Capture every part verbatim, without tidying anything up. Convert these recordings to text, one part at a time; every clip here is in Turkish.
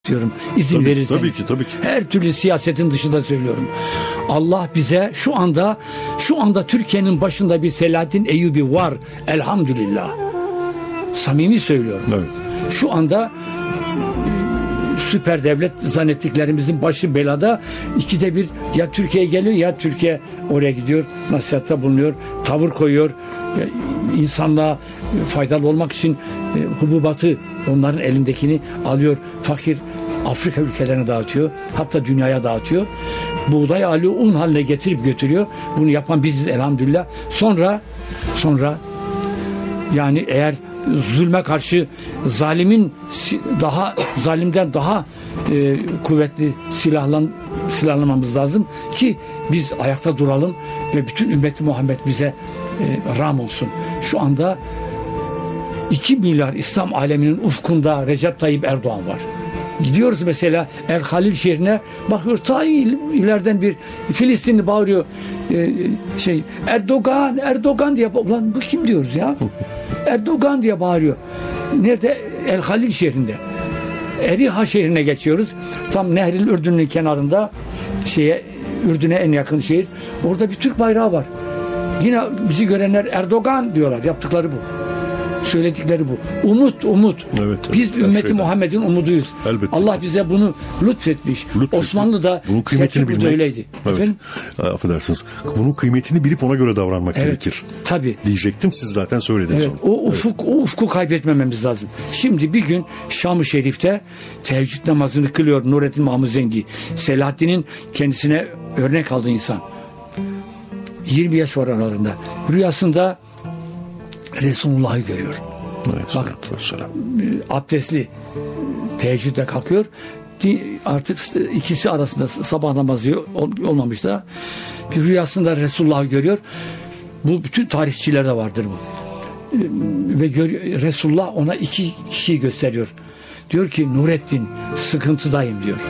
diyorum. İzin tabii, verirseniz. Tabii ki, tabii ki. Her türlü siyasetin dışında söylüyorum. Allah bize şu anda şu anda Türkiye'nin başında bir Selahattin Eyyubi var. Elhamdülillah. Samimi söylüyorum. Evet. Şu anda süper devlet zannettiklerimizin başı belada. İkide bir ya Türkiye geliyor ya Türkiye oraya gidiyor. Nasihatta bulunuyor. Tavır koyuyor. İnsanlığa faydalı olmak için hububatı, onların elindekini alıyor. Fakir Afrika ülkelerine dağıtıyor. Hatta dünyaya dağıtıyor. Buğday alıyor, un haline getirip götürüyor. Bunu yapan biziz elhamdülillah. Sonra sonra yani eğer zulme karşı zalimin daha zalimden daha e, kuvvetli silahlan silahlanmamız lazım ki biz ayakta duralım ve bütün ümmeti Muhammed bize e, ram olsun. Şu anda iki milyar İslam aleminin ufkunda Recep Tayyip Erdoğan var. Gidiyoruz mesela El Halil şehrine, bakıyor ta ileriden bir Filistinli bağırıyor, ee, şey Erdoğan Erdoğan diye, ulan bu kim diyoruz ya? Erdoğan diye bağırıyor. Nerede? El Halil şehrinde. Eriha şehrine geçiyoruz. Tam Nehril Ürdün'ün kenarında, şeye, Ürdün'e en yakın şehir. Orada bir Türk bayrağı var. Yine bizi görenler Erdoğan diyorlar. Yaptıkları bu. Söyledikleri bu. Umut, umut. Evet, biz ümmeti şeyden. Muhammed'in umuduyuz. Elbette. Allah bize bunu lütfetmiş. Lütfetti. Osmanlı'da, bunun kıymetini bilmek öyleydi. Evet. Efendim? Affedersiniz. Bunun kıymetini bilip ona göre davranmak evet, gerekir. Tabii. Diyecektim, siz zaten söylediniz evet, onu. O ufuk, evet. o ufku kaybetmememiz lazım. Şimdi bir gün Şam-ı Şerif'te teheccüd namazını kılıyor Nurettin Mahmud Zengi. Selahaddin'in kendisine örnek aldığı insan. yirmi yaş var aralarında. Rüyasında Resulullah'ı görüyor. Evet, bak abdestli teheccüde kalkıyor. Artık ikisi arasında sabah namazı olmamış da bir rüyasında Resulullah'ı görüyor. Bu bütün tarihçilerde vardır bu. Ve gör, Resulullah ona iki kişiyi gösteriyor. Diyor ki Nurettin sıkıntıdayım diyor.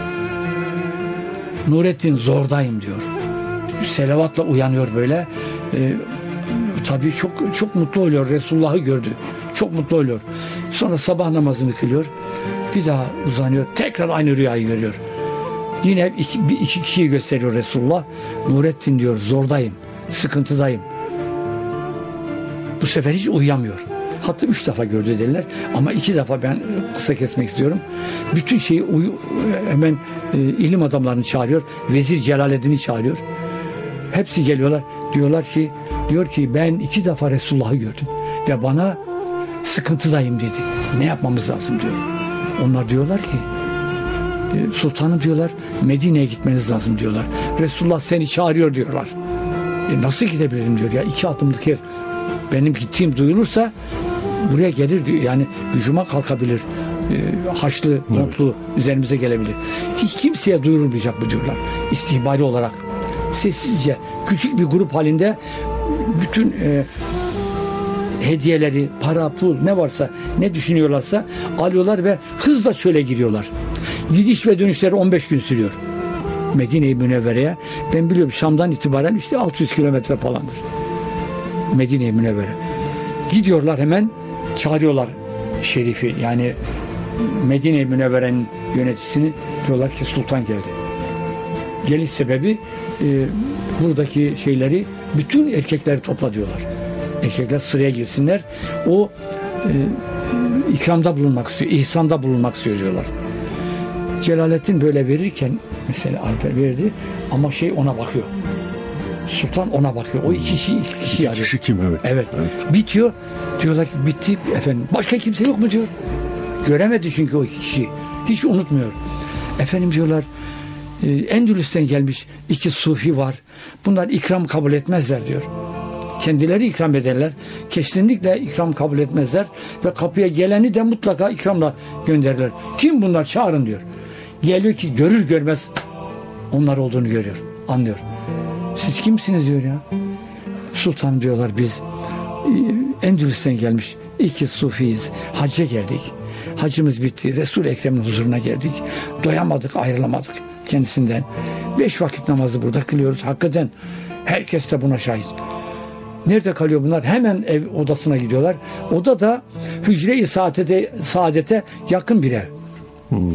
Nurettin zordayım diyor. Selavatla uyanıyor böyle. Ee, tabii çok çok mutlu oluyor. Resulullah'ı gördü. Çok mutlu oluyor. Sonra sabah namazını kılıyor. Bir daha uzanıyor. Tekrar aynı rüyayı görüyor. Yine iki, bir, iki kişiyi gösteriyor Resulullah. Nurettin diyor zordayım. Sıkıntıdayım. Bu sefer hiç uyuyamıyor. Hatta üç defa gördü derler. Ama iki defa, ben kısa kesmek istiyorum. Bütün şeyi uyu, hemen e, ilim adamlarını çağırıyor. Vezir Celaleddin'i çağırıyor. Hepsi geliyorlar. Diyorlar ki diyor ki ben iki defa Resulullah'ı gördüm. Ve bana sıkıntıdayım dedi. Ne yapmamız lazım diyor. Onlar diyorlar ki sultanım diyorlar, Medine'ye gitmeniz lazım diyorlar. Resulullah seni çağırıyor diyorlar. E nasıl gidebilirim diyor ya, iki adımlık yer. Benim gittiğim duyulursa buraya gelir diyor. Yani hücuma kalkabilir. E, haçlı, montlu evet. üzerimize gelebilir. Hiç kimseye duyurulmayacak bu diyorlar. İstihbari olarak. Sessizce, küçük bir grup halinde bütün e, hediyeleri, para, pul ne varsa, ne düşünüyorlarsa alıyorlar ve hızla çöle giriyorlar. Gidiş ve dönüşleri on beş gün sürüyor. Medine-i Münevvere'ye. Ben biliyorum Şam'dan itibaren işte altı yüz kilometre falandır. Medine-i Münevvere. Gidiyorlar, hemen çağırıyorlar şerifi, yani Medine-i Münevvere'nin yöneticisini, diyorlar ki sultan geldi. Geliş sebebi e, buradaki şeyleri, bütün erkekleri topla diyorlar. Erkekler sıraya girsinler. O e, ikramda bulunmak istiyor, ihsanda bulunmak istiyor diyorlar. Celalettin böyle verirken mesela Alper verdi ama şey ona bakıyor. Sultan ona bakıyor. O iki kişi iki kişi arıyor. Kişi kim? Evet. Evet. evet. Bitiyor. Diyorlar ki bitti efendim. Başka kimse yok mu diyor. Göremedi çünkü o iki kişi. Hiç unutmuyor. Efendim diyorlar, Endülüs'ten gelmiş iki sufi var. Bunlar ikram kabul etmezler diyor. Kendileri ikram ederler. Kesinlikle ikram kabul etmezler. Ve kapıya geleni de mutlaka ikramla gönderirler. Kim bunlar? Çağırın diyor. Geliyor ki görür görmez onlar olduğunu görüyor. Anlıyor. Siz kimsiniz diyor ya. Sultan diyorlar, biz Endülüs'ten gelmiş iki sufiyiz. Hacca geldik. Hacımız bitti. Resul-i Ekrem'in huzuruna geldik. Doyamadık, ayrılamadık kendisinden. Beş vakit namazı burada kılıyoruz. Hakikaten herkes de buna şahit. Nerede kalıyor bunlar? Hemen ev odasına gidiyorlar. Oda da hücre-i saadete, saadete yakın bir ev.